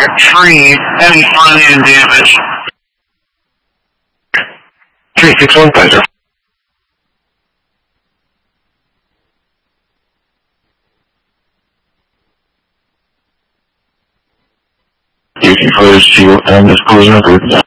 tree, heavy front end damage. 361 Thunder. You can close shield and disclosure group.